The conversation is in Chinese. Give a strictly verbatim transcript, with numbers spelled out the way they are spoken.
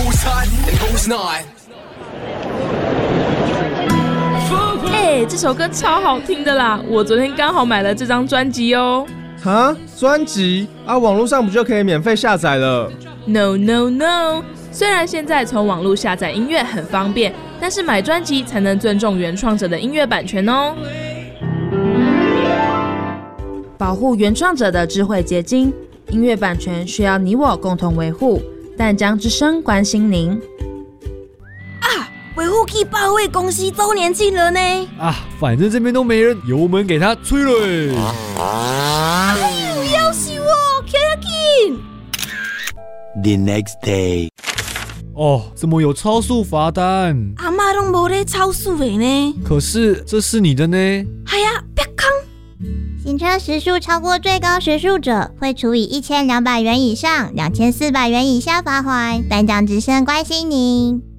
Who's hot and who's not？ 哎，这首歌超好听的啦！我昨天刚好买了这张专辑哦。 哈，专辑啊，网络上不就可以免费下载了 ？No No No！ 虽然现在从网络下载音乐很方便，但是买专辑才能尊重原创者的音乐版权哦。 保护原创者的智慧结晶，音乐版权需要你我共同维护。淡江之声关心您。 啊，维护器报会公司周年庆了呢！ 啊，反正这边都没人，由我们给他吹了。 哎呦，要死我，开下紧 The next day， 哦，怎么有超速罚单？ 阿嬷都没在超速的呢。 可是这是你的呢。 哎呀，别扛！ 行车时速超过最高时速者，会处以一千两百元以上两千四百元以下罚锾。淡江之声关心您。